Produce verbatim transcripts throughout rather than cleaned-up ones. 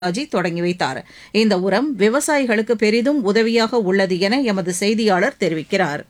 பாலாஜி தொடங்கி வைத்தார். இந்த உரம் விவசாயிகளுக்கு பெரிதும் உதவியாக உள்ளது என எமது செய்தியாளர் தெரிவிக்கிறார்.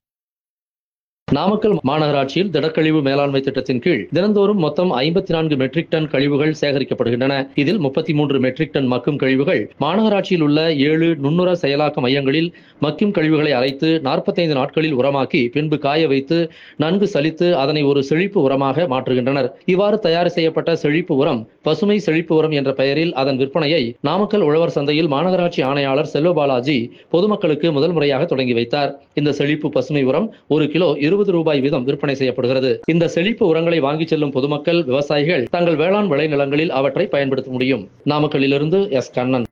நாமக்கல் மாநகராட்சியில் திடக்கழிவு மேலாண்மை திட்டத்தின் கீழ் தினந்தோறும் மொத்தம் ஐம்பத்தி நான்கு மெட்ரிக் டன் கழிவுகள் சேகரிக்கப்படுகின்றன. இதில் முப்பத்தி மூன்று மெட்ரிக் டன் மக்கும் கழிவுகள் மாநகராட்சியில் உள்ள ஏழு நுண்ணுர செயலாக்க மையங்களில் மக்கும் கழிவுகளை அரைத்து நாற்பத்தைந்து நாட்களில் உரமாக்கி பின்பு காய வைத்து நன்கு சலித்து அதனை ஒரு செழிப்பு உரமாக மாற்றுகின்றனர். இவ்வாறு தயார் செய்யப்பட்ட செழிப்பு உரம் பசுமை செழிப்பு உரம் என்ற பெயரில் அதன் விற்பனையை நாமக்கல் உழவர் சந்தையில் மாநகராட்சி ஆணையாளர் செல்வபாலாஜி பொதுமக்களுக்கு முதல் முறையாக தொடங்கி வைத்தார். இந்த செழிப்பு பசுமை உரம் ஒரு கிலோ இருபது ரூபாய் வீதம் விற்பனை செய்யப்படுகிறது. இந்த செழிப்பு உரங்களை வாங்கி செல்லும் பொதுமக்கள், விவசாயிகள் தங்கள் வேளாண் விளைநிலங்களில் அவற்றை பயன்படுத்த முடியும். நாமக்கல்லிலிருந்து எஸ் கண்ணன்.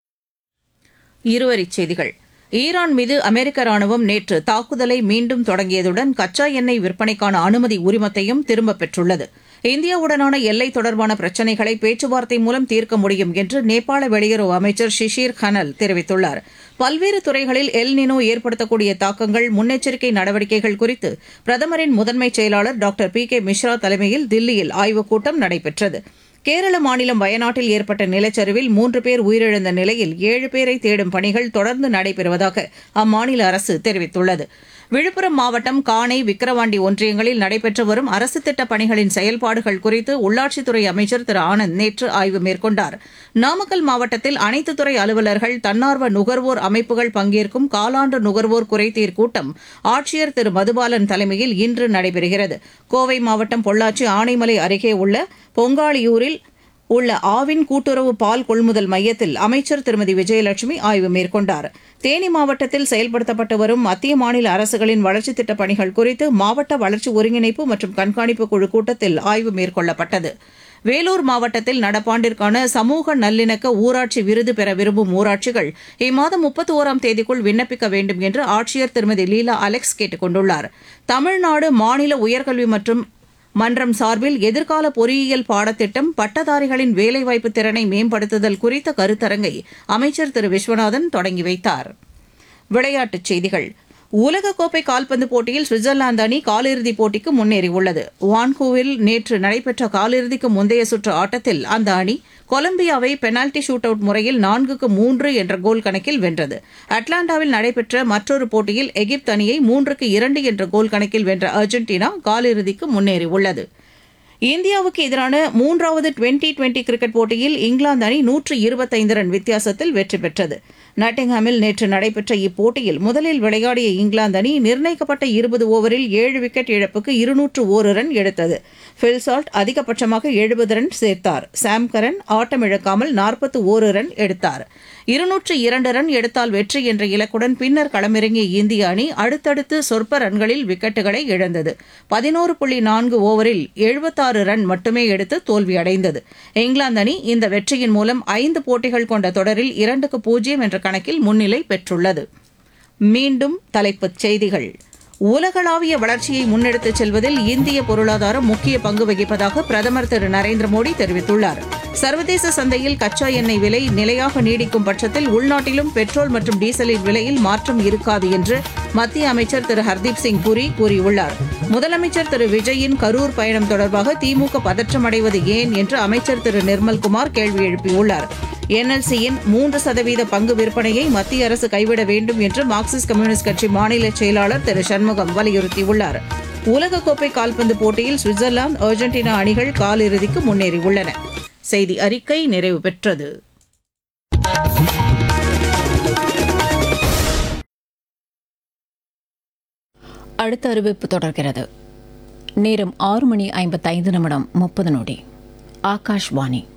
இருவரிச் செய்திகள். ஈரான் மீது அமெரிக்க ராணுவம் நேற்று தாக்குதலை மீண்டும் தொடங்கியதுடன் கச்சா எண்ணெய் விற்பனைக்கான அனுமதி உரிமத்தையும் திரும்பப் பெற்றுள்ளது. இந்தியாவுடனான எல்லை தொடர்பான பிரச்சினைகளை பேச்சுவார்த்தை மூலம் தீர்க்க முடியும் என்று நேபாள வெளியுறவு அமைச்சர் ஷிஷிர் கனல் தெரிவித்துள்ளார். பல்வேறு துறைகளில் எல் நினோ ஏற்படுத்தக்கூடிய தாக்கங்கள், முன்னெச்சரிக்கை நடவடிக்கைகள் குறித்து பிரதமரின் முதன்மைச் செயலாளர் டாக்டர் பி கே மிஸ்ரா தலைமையில் தில்லியில் ஆய்வுக் கூட்டம் நடைபெற்றது. கேரள மாநிலம் வயநாட்டில் ஏற்பட்ட நிலச்சரிவில் மூன்று பேர் உயிரிழந்த நிலையில் ஏழு பேரை தேடும் பணிகள் தொடர்ந்து நடைபெறுவதாக அம்மாநில அரசு தெரிவித்துள்ளது. விழுப்புரம் மாவட்டம் காணை, விக்கிரவாண்டி ஒன்றியங்களில் நடைபெற்று வரும் அரசு திட்டப் பணிகளின் செயல்பாடுகள் குறித்து உள்ளாட்சித்துறை அமைச்சர் திரு ஆனந்த் நேற்று ஆய்வு மேற்கொண்டார். நாமக்கல் மாவட்டத்தில் அனைத்து துறை அலுவலர்கள், தன்னார்வ நுகர்வோர் அமைப்புகள் பங்கேற்கும் காலாண்டு நுகர்வோர் குறைதீர் கூட்டம் ஆட்சியர் திரு மதுபாலன் தலைமையில் இன்று நடைபெறுகிறது. கோவை மாவட்டம் பொள்ளாச்சி ஆனைமலை அருகே உள்ள பொங்காளியூரில் உள்ள ஆவின் கூட்டுறவு பால் கொள்முதல் மையத்தில் அமைச்சர் திருமதி விஜயலட்சுமி ஆய்வு மேற்கொண்டார். தேனி மாவட்டத்தில் செயல்படுத்தப்பட்டு வரும் மத்திய மாநில அரசுகளின் வளர்ச்சித் திட்டப் பணிகள் குறித்து மாவட்ட வளர்ச்சி ஒருங்கிணைப்பு மற்றும் கண்காணிப்பு குழு கூட்டத்தில் ஆய்வு மேற்கொள்ளப்பட்டது. வேலூர் மாவட்டத்தில் நடப்பாண்டிற்கான சமூக நல்லிணக்க ஊராட்சி விருது பெற விரும்பும் ஊராட்சிகள் இம்மாதம் முப்பத்தி ஓராம் தேதிக்குள் விண்ணப்பிக்க வேண்டும் என்று ஆட்சியர் திருமதி லீலா அலெக்ஸ் கேட்டுக் கொண்டுள்ளார். தமிழ்நாடு மாநில உயர்கல்வி மற்றும் மன்றம் சார்பில் எதிர்கால பொறியியல் பாடத்திட்டம், பட்டதாரிகளின் வேலைவாய்ப்பு திறனை மேம்படுத்துதல் குறித்த கருத்தரங்கை அமைச்சர் திரு விஸ்வநாதன் தொடங்கி வைத்தார். விளையாட்டுச் செய்திகள். உலகக்கோப்பை கால்பந்து போட்டியில் சுவிட்சர்லாந்து அணி காலிறுதிப் போட்டிக்கு முன்னேறியுள்ளது. வான்கூவில் நேற்று நடைபெற்ற காலிறுதிக்கு முந்தைய சுற்று ஆட்டத்தில் அந்த அணி கொலம்பியாவை பெனால்டி ஷூட் அவுட் முறையில் நான்குக்கு மூன்று என்ற கோல் கணக்கில் வென்றது. அட்லாண்டாவில் நடைபெற்ற மற்றொரு போட்டியில் எகிப்து அணியை மூன்றுக்கு இரண்டு என்ற கோல் கணக்கில் வென்ற அர்ஜென்டினா காலிறுதிக்கு முன்னேறியுள்ளது. இந்தியாவுக்கு எதிரான மூன்றாவது டுவெண்டி டுவெண்டி கிரிக்கெட் போட்டியில் இங்கிலாந்து அணி நூற்று இருபத்தைந்து ரன் வித்தியாசத்தில் வெற்றி பெற்றது. நாட்டிங்ஹாமில் நேற்று நடைபெற்ற இப்போட்டியில் முதலில் விளையாடிய இங்கிலாந்து அணி நிர்ணயிக்கப்பட்ட இருபது ஓவரில் ஏழு விக்கெட் இழப்புக்கு இருநூற்று ஒரு ரன் எடுத்தது. பில்சால்ட் அதிகபட்சமாக எழுபது ரன் சேர்த்தார். சாம் கரன் ஆட்டமிழக்காமல் நாற்பத்தி ஒரு ரன் எடுத்தார். இருநூற்று இரண்டு ரன் எடுத்தால் வெற்றி என்ற இலக்குடன் பின்னர் களமிறங்கிய இந்திய அணி அடுத்தடுத்து சொற்ப ரன்களில் விக்கெட்டுகளை இழந்தது. பதினோரு புள்ளி நான்கு ஓவரில் எழுபத்தாறு ரன் மட்டுமே எடுத்து தோல்வியடைந்தது. இங்கிலாந்து அணி இந்த வெற்றியின் மூலம் ஐந்து போட்டிகள் கொண்ட தொடரில் இரண்டுக்கு பூஜ்ஜியம் என்ற கணக்கில் முன்னிலை பெற்றுள்ளது. மீண்டும் தலைப்புச் செய்திகள். உலகளாவிய வளர்ச்சியை முன்னெடுத்துச் செல்வதில் இந்திய பொருளாதாரம் முக்கிய பங்கு வகிப்பதாக பிரதமர் திரு நரேந்திர மோடி தெரிவித்துள்ளார். சர்வதேச சந்தையில் கச்சா எண்ணெய் விலை நிலையாக நீடிக்கும் பட்சத்தில் உள்நாட்டிலும் பெட்ரோல் மற்றும் டீசலின் விலையில் மாற்றம் இருக்காது என்று மத்திய அமைச்சர் திரு ஹர்தீப் சிங் புரி கூறியுள்ளார். முதலமைச்சர் திரு விஜயின் கரூர் பயணம் தொடர்பாக திமுக பதற்றமடைவது ஏன் என்று அமைச்சர் திரு நிர்மல்குமார் கேள்வி எழுப்பியுள்ளார். என்எல்சியின் மூன்று சதவீத பங்கு விற்பனையை மத்திய அரசு கைவிட வேண்டும் என்று மார்க்சிஸ்ட் கம்யூனிஸ்ட் கட்சி மாநில செயலாளர் திரு சண்முகம் வலியுறுத்தியுள்ளார். உலகக்கோப்பை கால்பந்து போட்டியில் சுவிட்சர்லாந்து, அர்ஜென்டினா அணிகள் காலிறுதிக்கு முன்னேறியுள்ளன. செய்தி அறிக்கை நிறைவு பெற்றது. அடுத்த அறிவிப்பு தொடர்கிறது. நேரம் ஆறு மணி ஐம்பத்தைந்து நிமிடம் முப்பது நொடி. ஆகாஷ்வாணி.